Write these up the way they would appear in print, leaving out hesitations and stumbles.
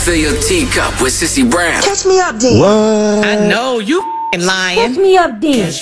Fill your teacup with Sissy Brown. Catch me up, then. What? I know you lying. Catch me up, then.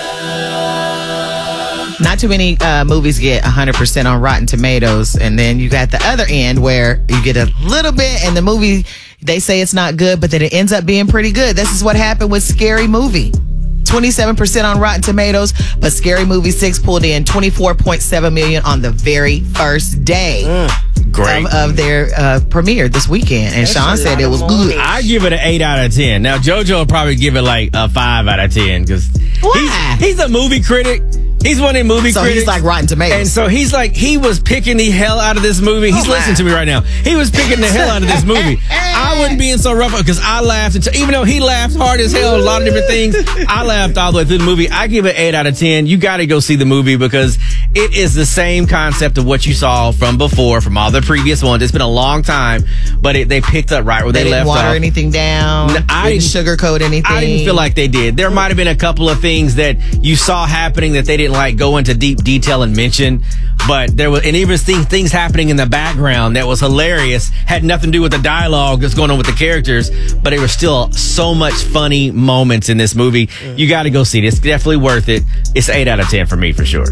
Not too many movies get 100% on Rotten Tomatoes, and then you got the other end where you get a little bit, and the movie, they say it's not good, but then it ends up being pretty good. This is what happened with Scary Movie. 27% on Rotten Tomatoes, but Scary Movie 6 pulled in $24.7 million on the very first day of their premiere this weekend. And Sean said it was good. I give it an 8 out of 10. Now, JoJo will probably give it like a 5 out of 10 because he's a movie critic. He's one of the movie critics. So he's like Rotten Tomatoes. And so he's like, he was picking the hell out of this movie. He's listening to me right now. He was picking the hell out of this movie. I wasn't being so rough because I laughed. Even though he laughed hard as hell, a lot of different things, I laughed all the way through the movie. I give it 8 out of 10. You got to go see the movie because it is the same concept of what you saw from before, from all the previous ones. It's been a long time, but they picked up right where they left off. They didn't water anything down. I didn't sugarcoat anything. I didn't feel like they did. There might have been a couple of things that you saw happening that they didn't like go into deep detail and mention, but there was, and even things happening in the background that was hilarious, had nothing to do with the dialogue that's going on with the characters, but there were still so much funny moments in this movie. You got to go see it. It's definitely worth it. It's 8 out of 10 for me for sure.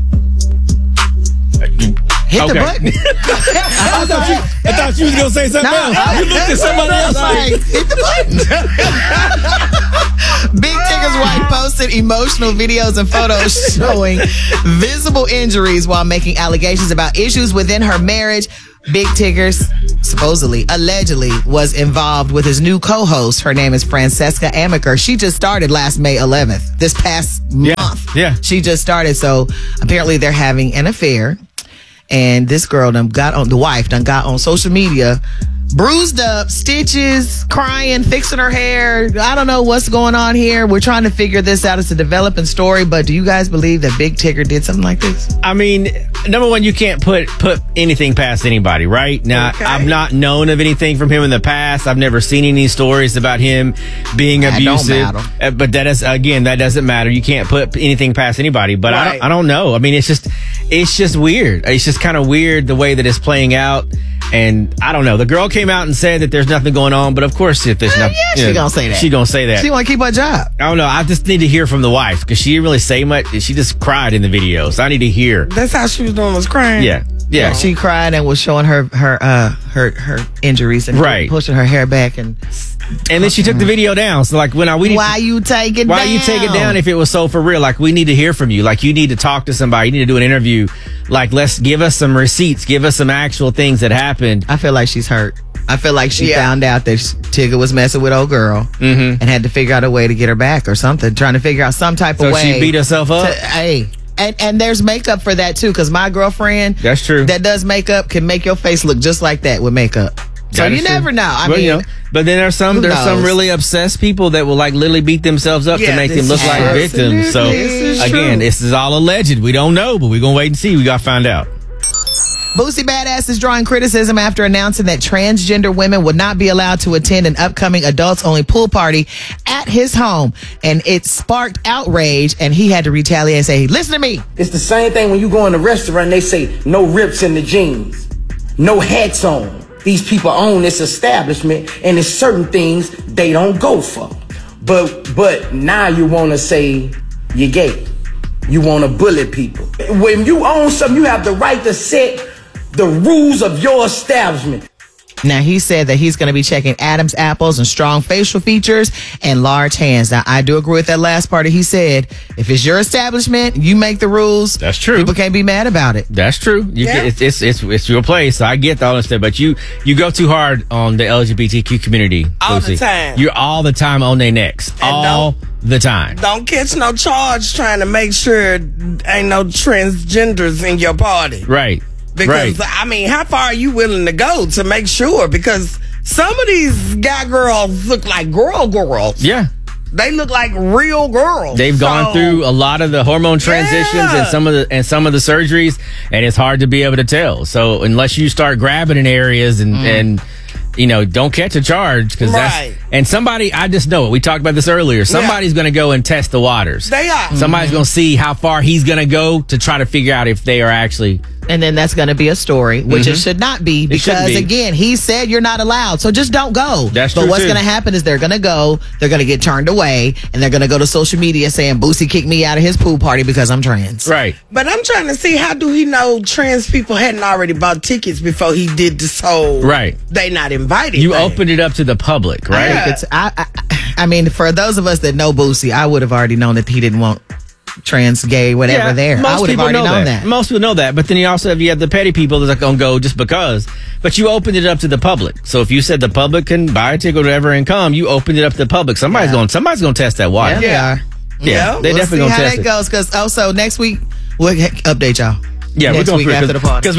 Hit the button. I thought you was going to say something else. You looked at somebody else like, hit the button. Big Tigger's wife posted emotional videos and photos showing visible injuries while making allegations about issues within her marriage. Big Tigger's allegedly was involved with his new co-host. Her name is Francesca Amaker. She just started last May 11th, this past month. Yeah. She just started. So apparently they're having an affair. And this girl got on social media, bruised up, stitches, crying, fixing her hair. I don't know what's going on here. We're trying to figure this out. It's a developing story, but do you guys believe that Big Tigger did something like this? I mean, number one, you can't put anything past anybody, right? Now, okay. I've not known of anything from him in the past. I've never seen any stories about him being abusive. Don't matter. But that doesn't matter. You can't put anything past anybody. But right. I don't know. I mean, it's just weird. It's just kind of weird the way that it's playing out. And I don't know. The girl came out and said that there's nothing going on, but of course, if there's nothing, she gonna say that. She gonna say that. She want to keep her job. I don't know. I just need to hear from the wife because she didn't really say much. She just cried in the video, so I need to hear. That's how she was doing, was crying. Yeah. She cried and was showing her injuries and pushing her hair back and then she took the video down. So like why you take it down if it was so for real? Like we need to hear from you. Like you need to talk to somebody. You need to do an interview. Like let's give us some receipts. Give us some actual things that happened. I feel like she's hurt. I feel like she found out that Tigger was messing with old girl and had to figure out a way to get her back or something. Trying to figure out some type of way. So she beat herself up? And there's makeup for that too, because my girlfriend that's true that does makeup can make your face look just like that with makeup. So you never know. I mean, but then there's some really obsessed people that will like literally beat themselves up to make them look like victims. So again, this is all alleged. We don't know, but we're gonna wait and see. We gotta find out. Boosie Badass is drawing criticism after announcing that transgender women would not be allowed to attend an upcoming adults-only pool party at his home. And it sparked outrage, and he had to retaliate and say, listen to me. It's the same thing when you go in a restaurant and they say, no rips in the jeans, no hats on. These people own this establishment, and there's certain things they don't go for. But now you want to say you're gay. You want to bully people. When you own something, you have the right to set the rules of your establishment. Now, he said that he's going to be checking Adam's apples and strong facial features and large hands. Now, I do agree with that last part. He said, if it's your establishment, you make the rules. That's true. People can't be mad about it. That's true. It's your place. So I get all this stuff, but you go too hard on the LGBTQ community. All the time. You're all the time on their necks. All the time. Don't catch no charge trying to make sure ain't no transgenders in your party. Right. Because, I mean, how far are you willing to go to make sure? Because some of these guy girls look like girls. Yeah. They look like real girls. They've gone through a lot of the hormone transitions and some of the surgeries, and it's hard to be able to tell. So unless you start grabbing in areas and don't catch a charge because and somebody, I just know it. We talked about this earlier. Somebody's going to go and test the waters. They are. Somebody's going to see how far he's going to go to try to figure out if they are actually And then that's going to be a story, which it should not be, because again, he said you're not allowed. So just don't go. That's but true, what's too. going to happen is they're going to go, they're going to get turned away, and they're going to go to social media saying Boosie kicked me out of his pool party because I'm trans. Right. But I'm trying to see, how do he know trans people hadn't already bought tickets before he did this whole they not invited You thing? opened it up to the public, right? I mean, for those of us that know Boosie, I would have already known that he didn't want trans, gay, whatever there. I would have already known that. Most people know that. But then you also have the petty people that's going to go just because. But you opened it up to the public. So if you said the public can buy a ticket or whatever and come, you opened it up to the public. Somebody's going to test that water. Yeah, they are. They definitely going to test it. How that goes, because also next week we'll update y'all. Yeah, next we're going week after the party.